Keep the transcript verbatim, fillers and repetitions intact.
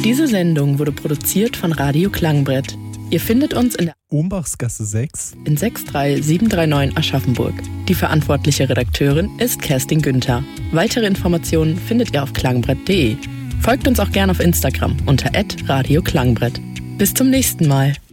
Diese Sendung wurde produziert von Radio Klangbrett. Ihr findet uns in der Ohnbachsgasse sechs in sechs drei sieben drei neun Aschaffenburg. Die verantwortliche Redakteurin ist Kerstin Günther. Weitere Informationen findet ihr auf klangbrett punkt de. Folgt uns auch gerne auf Instagram unter at radio klangbrett. Bis zum nächsten Mal.